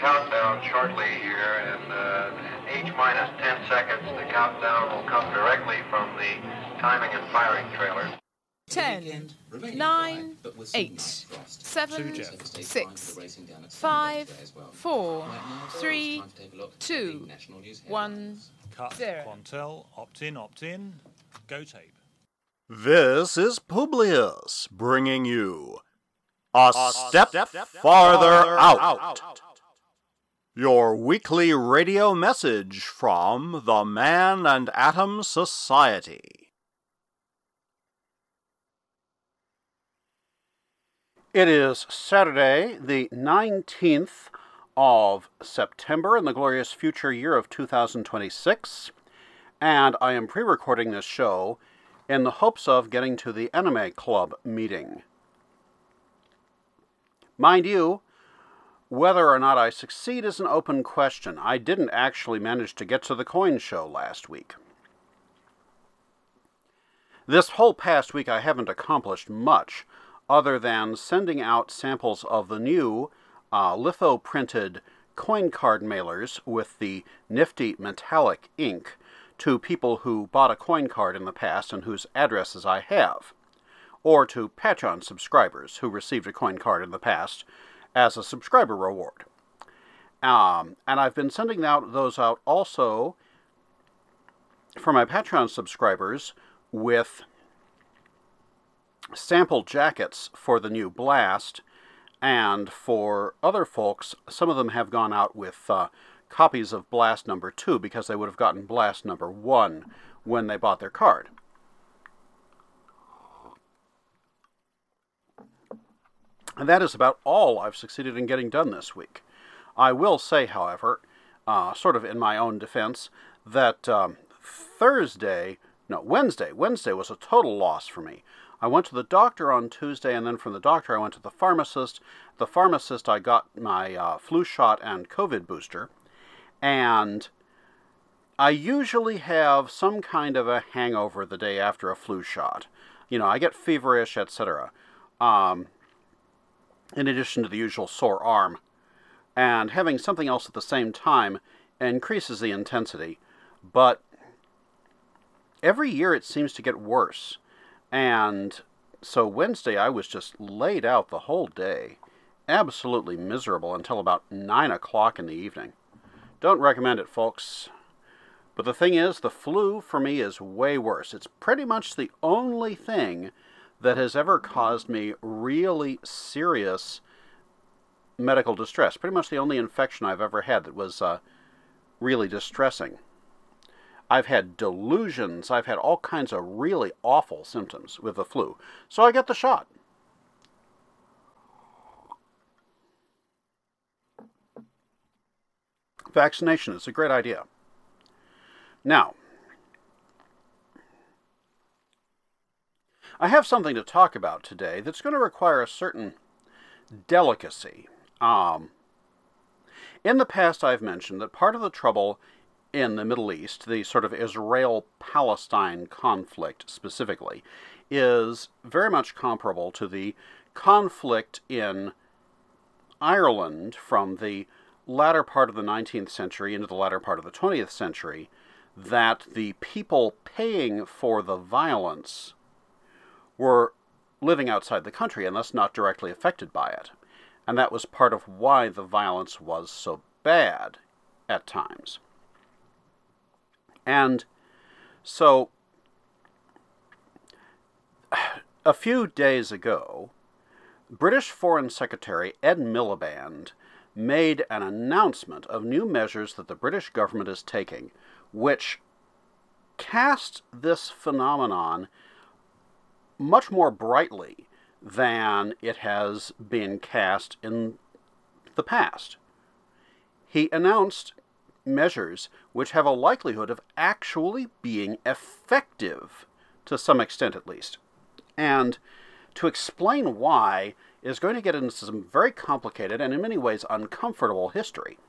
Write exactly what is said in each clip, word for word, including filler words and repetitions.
countdown shortly here in uh, H minus ten seconds. The countdown will come directly from the timing and firing trailer. Ten, nine, eight, seven, six, five, four, three, two, one, Cut. zero. Quantel, opt-in, opt-in, go tape. This is Publius bringing you A, a step, step Farther out. out. Your weekly radio message from the Man and Atom Society. It is Saturday, the nineteenth of September in the glorious future year of two thousand twenty-six, and I am pre-recording this show in the hopes of getting to the Anime Club meeting. Mind you, whether or not I succeed is an open question. I didn't actually manage to get to the coin show last week. This whole past week I haven't accomplished much other than sending out samples of the new uh, litho-printed coin card mailers with the nifty metallic ink to people who bought a coin card in the past and whose addresses I have, or to Patreon subscribers who received a coin card in the past as a subscriber reward. Um, and I've been sending out those out also for my Patreon subscribers with sample jackets for the new Blast, and for other folks, some of them have gone out with uh, copies of Blast number two because they would have gotten Blast number one when they bought their card. And that is about all I've succeeded in getting done this week. I will say, however, uh, sort of in my own defense, that um, Thursday, no, Wednesday, Wednesday was a total loss for me. I went to the doctor on Tuesday, and then from the doctor I went to the pharmacist. The pharmacist, I got my uh, flu shot and COVID booster, and I usually have some kind of a hangover the day after a flu shot. You know, I get feverish, et cetera, um, in addition to the usual sore arm. And having something else at the same time increases the intensity. But every year it seems to get worse. And so Wednesday I was just laid out the whole day. Absolutely miserable until about nine o'clock in the evening. Don't recommend it, folks. But the thing is, the flu for me is way worse. It's pretty much the only thing that has ever caused me really serious medical distress. Pretty much the only infection I've ever had that was uh, really distressing. I've had delusions. I've had all kinds of really awful symptoms with the flu. So I get the shot. Vaccination is a great idea. Now, I have something to talk about today that's going to require a certain delicacy. Um, in the past, I've mentioned that part of the trouble in the Middle East, the sort of Israel-Palestine conflict specifically, is very much comparable to the conflict in Ireland from the latter part of the nineteenth century into the latter part of the twentieth century, that the people paying for the violence were living outside the country and thus not directly affected by it. And that was part of why the violence was so bad at times. And so, a few days ago, British Foreign Secretary Ed Miliband made an announcement of new measures that the British government is taking, which cast this phenomenon much more brightly than it has been cast in the past. He announced measures which have a likelihood of actually being effective, to some extent at least. And to explain why is going to get into some very complicated and in many ways uncomfortable history.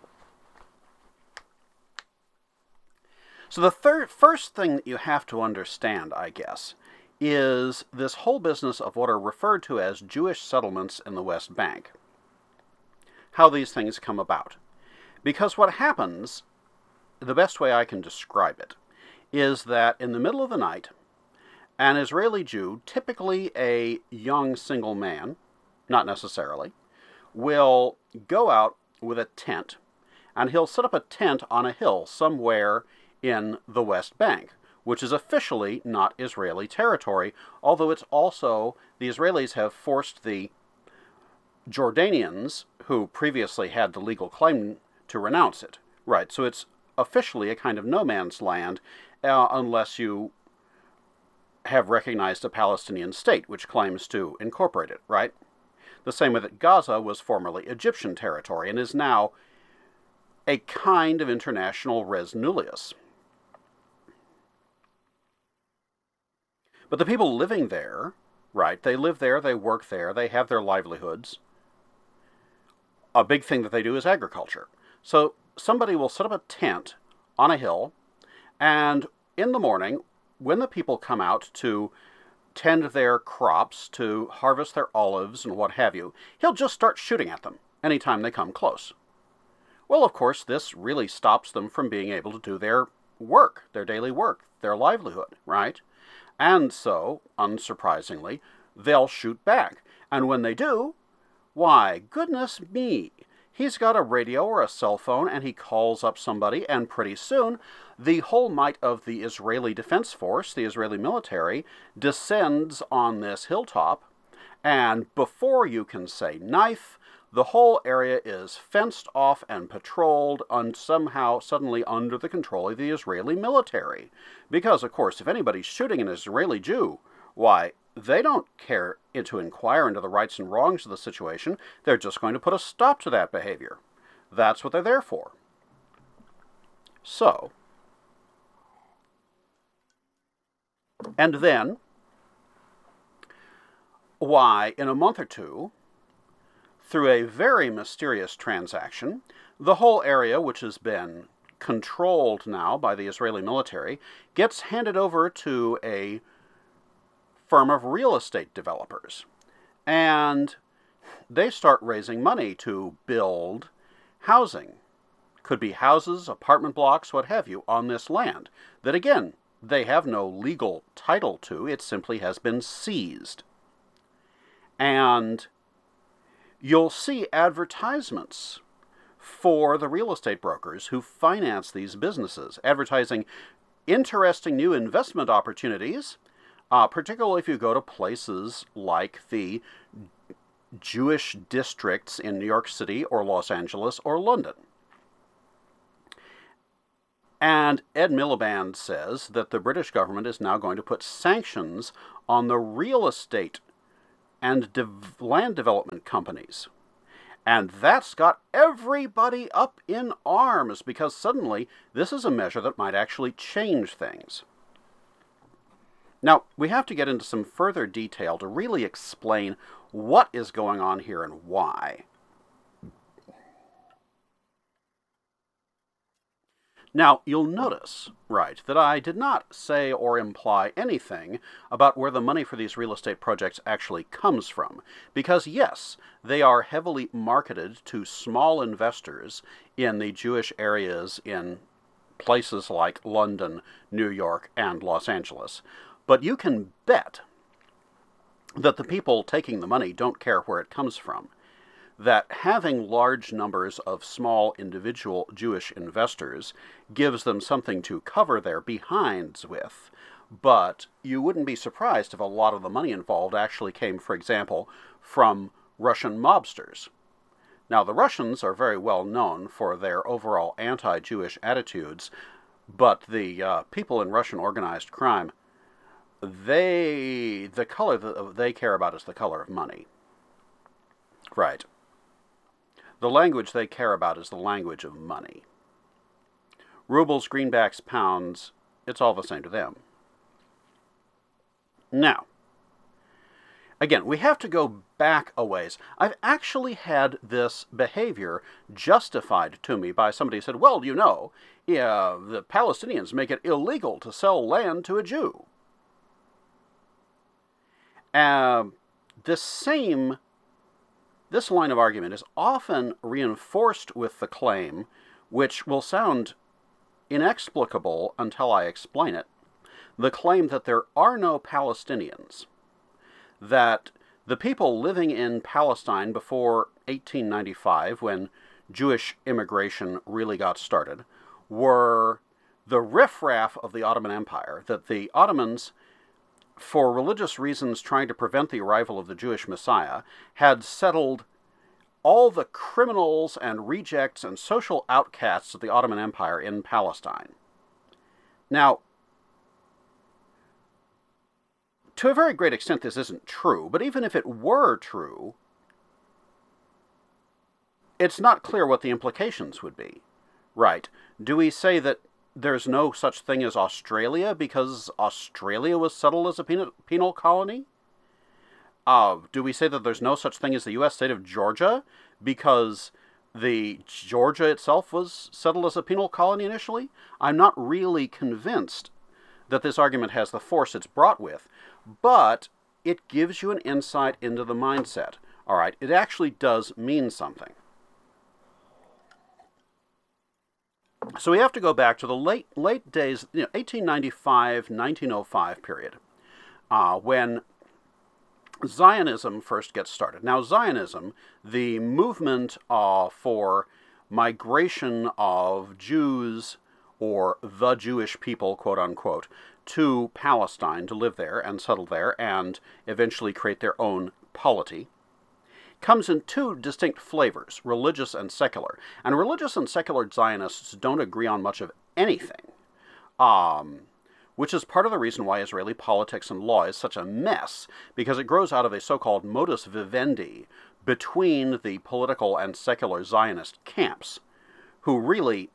So the third, first thing that you have to understand, I guess, is this whole business of what are referred to as Jewish settlements in the West Bank. how these things come about. Because what happens, the best way I can describe it, is that in the middle of the night, an Israeli Jew, typically a young single man, not necessarily, will go out with a tent, and he'll set up a tent on a hill somewhere in the West Bank, which is officially not Israeli territory, although it's also, the Israelis have forced the Jordanians, who previously had the legal claim, to renounce it. Right, so it's officially a kind of no man's land, uh, unless you have recognized a Palestinian state, which claims to incorporate it, right? The same way that Gaza was formerly Egyptian territory, and is now a kind of international res nullius. But the people living there, right, they live there, they work there, they have their livelihoods. A big thing that they do is agriculture. So somebody will set up a tent on a hill, and in the morning, when the people come out to tend their crops, to harvest their olives and what have you, he'll just start shooting at them anytime they come close. Well, of course, this really stops them from being able to do their work, their daily work, their livelihood, right? And so, unsurprisingly, they'll shoot back. And when they do, why, goodness me, he's got a radio or a cell phone, and he calls up somebody, and pretty soon, the whole might of the Israeli Defense Force, the Israeli military, descends on this hilltop, and before you can say knife, the whole area is fenced off and patrolled and somehow suddenly under the control of the Israeli military. Because, of course, if anybody's shooting an Israeli Jew, why, they don't care to inquire into the rights and wrongs of the situation. They're just going to put a stop to that behavior. That's what they're there for. So, and then, why, in a month or two, through a very mysterious transaction, the whole area, which has been controlled now by the Israeli military, gets handed over to a firm of real estate developers. And they start raising money to build housing. Could be houses, apartment blocks, what have you, on this land that, again, they have no legal title to. It simply has been seized. And you'll see advertisements for the real estate brokers who finance these businesses, advertising interesting new investment opportunities, uh, particularly if you go to places like the Jewish districts in New York City or Los Angeles or London. And Ed Miliband says that the British government is now going to put sanctions on the real estate and de- land development companies. And that's got everybody up in arms, because suddenly this is a measure that might actually change things. Now, we have to get into some further detail to really explain what is going on here and why. Now, you'll notice, right, that I did not say or imply anything about where the money for these real estate projects actually comes from. Because, yes, they are heavily marketed to small investors in the Jewish areas in places like London, New York, and Los Angeles. But you can bet that the people taking the money don't care where it comes from. That having large numbers of small individual Jewish investors gives them something to cover their behinds with. But you wouldn't be surprised if a lot of the money involved actually came, for example, from Russian mobsters. Now, the Russians are very well known for their overall anti-Jewish attitudes, but the uh, people in Russian organized crime, they, the color that they care about is the color of money. Right. The language they care about is the language of money. Rubles, greenbacks, pounds, it's all the same to them. Now, again, we have to go back a ways. I've actually had this behavior justified to me by somebody who said, well, you know, yeah, the Palestinians make it illegal to sell land to a Jew. Uh, the same... this line of argument is often reinforced with the claim, which will sound inexplicable until I explain it, the claim that there are no Palestinians, that the people living in Palestine before eighteen ninety-five, when Jewish immigration really got started, were the riffraff of the Ottoman Empire, that the Ottomans, for religious reasons trying to prevent the arrival of the Jewish Messiah, had settled all the criminals and rejects and social outcasts of the Ottoman Empire in Palestine. Now, to a very great extent this isn't true, but even if it were true, it's not clear what the implications would be. Right. Do we say that there's no such thing as Australia because Australia was settled as a penal, penal colony? Uh, do we say that there's no such thing as the U S state of Georgia because the Georgia itself was settled as a penal colony initially? I'm not really convinced that this argument has the force it's brought with, but it gives you an insight into the mindset. All right, it actually does mean something. So we have to go back to the late late days, you know, eighteen ninety-five, nineteen oh five period, uh, when Zionism first gets started. Now, Zionism, the movement uh, for migration of Jews, or the Jewish people, quote unquote, to Palestine to live there and settle there and eventually create their own polity, comes in two distinct flavors, religious and secular. And religious and secular Zionists don't agree on much of anything, um, which is part of the reason why Israeli politics and law is such a mess, because it grows out of a so-called modus vivendi between the political and secular Zionist camps, who really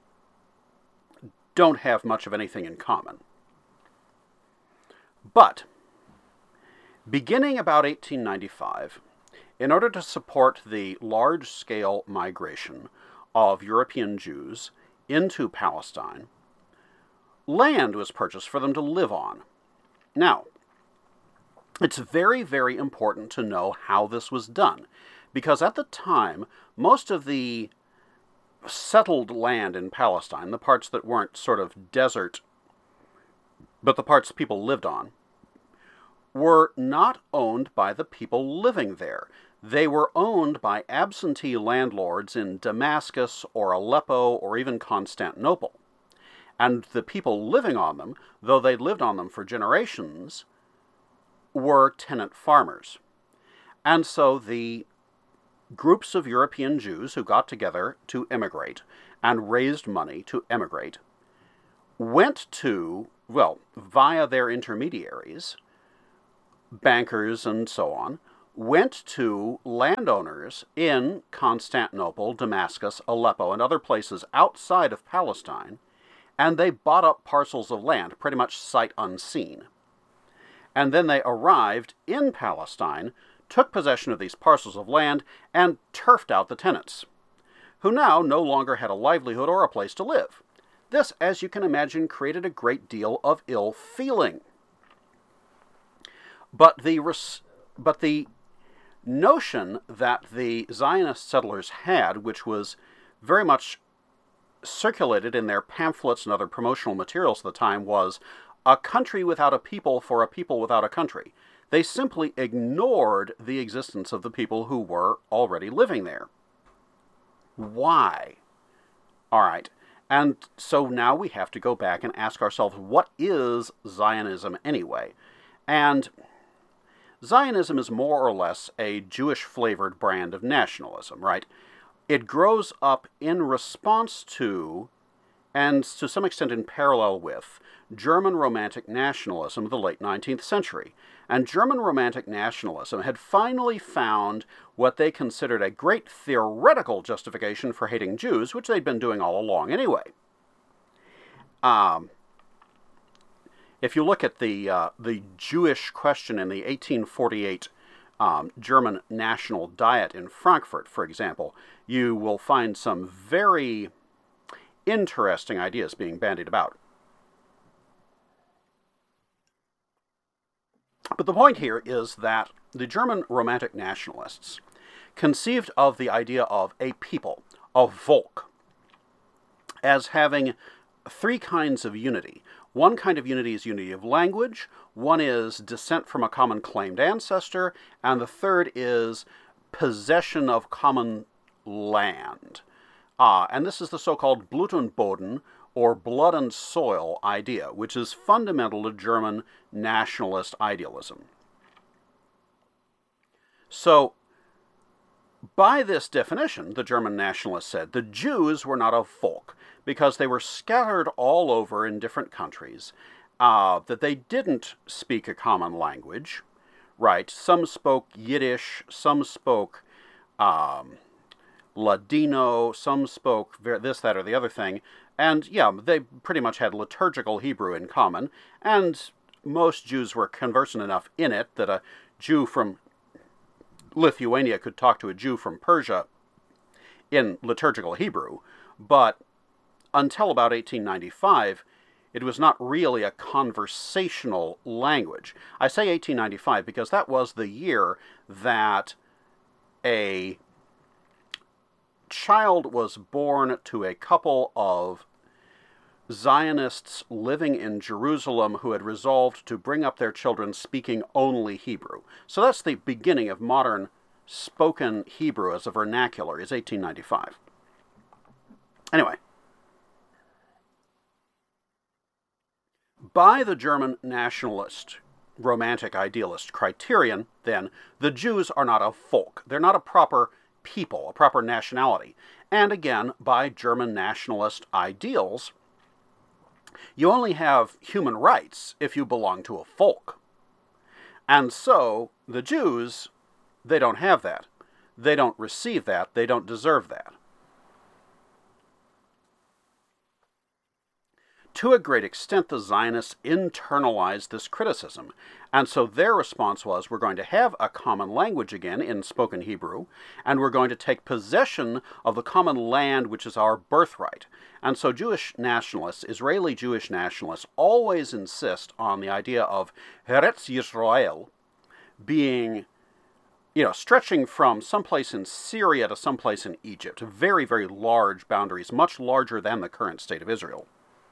don't have much of anything in common. But, beginning about eighteen ninety-five, in order to support the large-scale migration of European Jews into Palestine, land was purchased for them to live on. Now, it's very, very important to know how this was done, because at the time, most of the settled land in Palestine, the parts that weren't sort of desert, but the parts people lived on, were not owned by the people living there. They were owned by absentee landlords in Damascus or Aleppo or even Constantinople. And the people living on them, though they'd lived on them for generations, were tenant farmers. And so the groups of European Jews who got together to immigrate and raised money to emigrate went to, well, via their intermediaries, bankers and so on, went to landowners in Constantinople, Damascus, Aleppo, and other places outside of Palestine, and they bought up parcels of land, pretty much sight unseen. And then they arrived in Palestine, took possession of these parcels of land, and turfed out the tenants, who now no longer had a livelihood or a place to live. This, as you can imagine, created a great deal of ill feeling. But the, res- but the notion that the Zionist settlers had, which was very much circulated in their pamphlets and other promotional materials at the time, was a country without a people for a people without a country. They simply ignored the existence of the people who were already living there. Why? All right. And so now we have to go back and ask ourselves, what is Zionism anyway? And Zionism is more or less a Jewish-flavored brand of nationalism, right? It grows up in response to, and to some extent in parallel with, German Romantic nationalism of the late nineteenth century. And German Romantic nationalism had finally found what they considered a great theoretical justification for hating Jews, which they'd been doing all along anyway. Um, if you look at the uh, the Jewish question in the eighteen forty-eight um, German National Diet in Frankfurt, for example, you will find some very interesting ideas being bandied about. But the point here is that the German Romantic nationalists conceived of the idea of a people, of Volk, as having three kinds of unity. One kind of unity is unity of language, one is descent from a common claimed ancestor, and the third is possession of common land. Ah, and this is the so-called Blut und Boden, or blood and soil idea, which is fundamental to German nationalist idealism. So, by this definition, the German nationalists said, the Jews were not a Volk, because they were scattered all over in different countries, uh, that they didn't speak a common language, right? Some spoke Yiddish, some spoke um, Ladino, some spoke this, that, or the other thing, and yeah, they pretty much had liturgical Hebrew in common, and most Jews were conversant enough in it that a Jew from Lithuania could talk to a Jew from Persia in liturgical Hebrew, but until about eighteen ninety-five, it was not really a conversational language. I say eighteen ninety-five because that was the year that a child was born to a couple of Zionists living in Jerusalem who had resolved to bring up their children speaking only Hebrew. So that's the beginning of modern spoken Hebrew as a vernacular, is eighteen ninety-five. Anyway, by the German nationalist, romantic idealist criterion, then, the Jews are not a folk. They're not a proper people, a proper nationality. And again, by German nationalist ideals, you only have human rights if you belong to a folk. And so, the Jews, they don't have that. They don't receive that. They don't deserve that. To a great extent, the Zionists internalized this criticism, and so their response was, we're going to have a common language again in spoken Hebrew, and we're going to take possession of the common land which is our birthright. And so Jewish nationalists, Israeli Jewish nationalists, always insist on the idea of Eretz Yisrael being, you know, stretching from someplace in Syria to someplace in Egypt. Very, very large boundaries, much larger than the current state of Israel.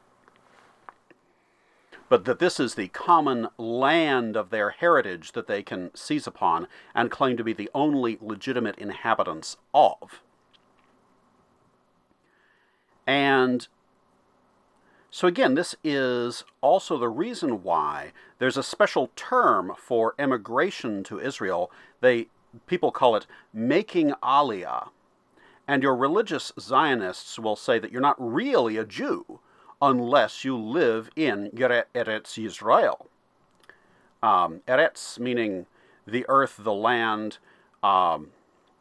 But that this is the common land of their heritage that they can seize upon and claim to be the only legitimate inhabitants of. And so again, this is also the reason why there's a special term for emigration to Israel. They, people call it making Aliyah. And your religious Zionists will say that you're not really a Jew unless you live in Eretz Yisrael. Um, Eretz meaning the earth, the land, um,